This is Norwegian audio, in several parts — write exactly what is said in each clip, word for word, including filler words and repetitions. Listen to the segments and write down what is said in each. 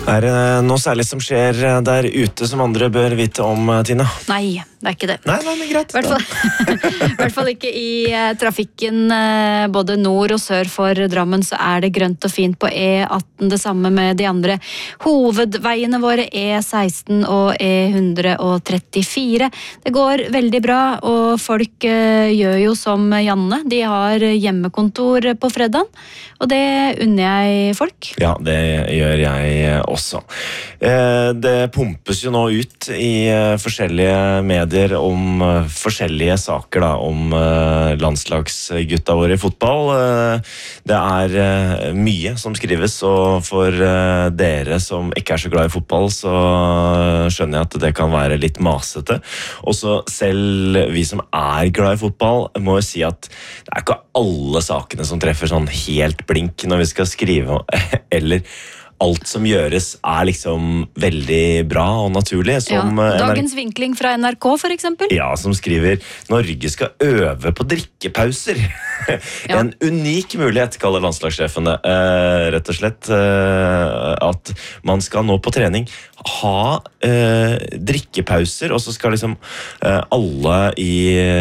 Er det noe særlig som skjer der ute som andre bør vite om, Tina? Nei, det er ikke det. Nei, nei, men greit. I hvert fall, i hvert fall ikke i eh, trafikken, eh, både nord og sør for Drammen, så er det grønt og fint på E atten, det samme med de andre hovedveiene våre, E seksten og E ett trettifire. Det går veldig bra, og folk eh, gjør jo som Janne. De har hjemmekontor på fredagen, og det unner jeg folk. Ja, det gjør jeg også. Eh, det pumpes jo nå ut i eh, forskjellige medier om eh, forskjellige saker da, om eh, landslagsgutta våre i fotball. Eh, det er eh, mye som skrives, og for eh, dere som ikke er så glad i fotball, så skjønner jeg at det kan være litt masete. Også selv vi som er glad i fotball må jo si at det er ikke alle sakene som treffer sånn helt blink når vi skal skrive, eller alt som gjøres er liksom veldig bra og naturlig. Som ja, dagens vinkling fra N R K for eksempel. Ja, som skriver Norge skal øve på drikkepauser. Ja. En unik mulighet, kaller landslagssjefen det. Eh, rett og slett eh, at man skal nå på trening ha eh, drikkepauser, og så skal liksom eh, alle i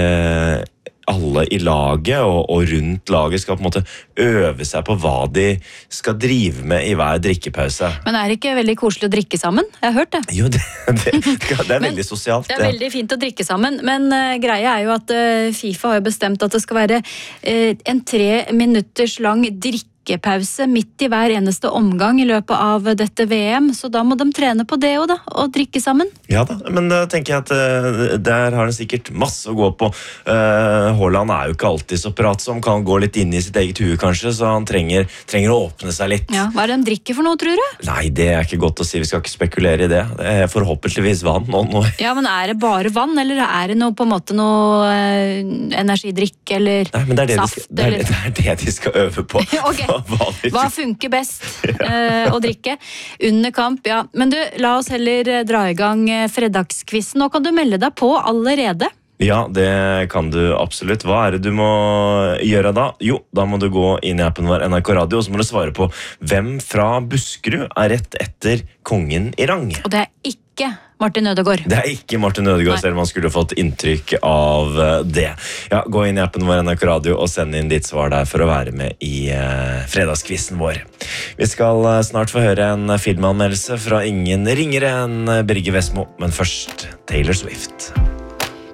eh, alle i laget og, og rundt laget skal på en måte øve seg på hva de skal drive med i hver drikkepause. Men er det ikke veldig koselig å drikke sammen? Jeg har hørt det. Jo, det, det, det er men, veldig sosialt. Det er veldig fint å drikke sammen, men uh, greia er jo at uh, FIFA har jo bestemt at det skal være uh, en tre minutters lang drikkepause midt i hver eneste omgang i løpet av dette V M, så da må de trene på det også da, og drikke sammen. Ja da, men da tenker jeg at uh, der har det sikkert masse å gå på. Uh, Haaland er jo ikke alltid så pratsom, kan gå litt inn i sitt eget hue kanskje, så han trenger, trenger å åpne seg litt. Ja, hva er det de drikker for noe, tror du? Nei, det er ikke godt å si, vi skal ikke spekulere i det. Det er forhåpentligvis vann og noe. Ja, men er det bare vann, eller er det noe, på en måte noe uh, energidrikk, eller Nei, men det er det saft? De skal, det, er, det er det de skal øve på. Ok. Hva, hva funker best uh, å drikke under kamp? Ja. Men du, la oss heller dra i gang fredagskvissen. Nå kan du melde deg på allerede. Ja, det kan du absolutt. Hva er det du må gjøre da? Jo, da må du gå inn i appen vår N R K Radio, og så må du svare på hvem fra Buskerud er rett etter kongen i rang. Og det er ikke Martin Ødegaard. Det er ikke Martin Ødegaard, selv om man skulle fått inntrykk av det. Ja, gå inn i appen vår N R K Radio og send inn ditt svar der for å være med i uh, fredagskvissen vår. Vi skal uh, snart få høre en filmanmeldelse fra ingen ringere enn Birger Vestmo, men først Taylor Swift.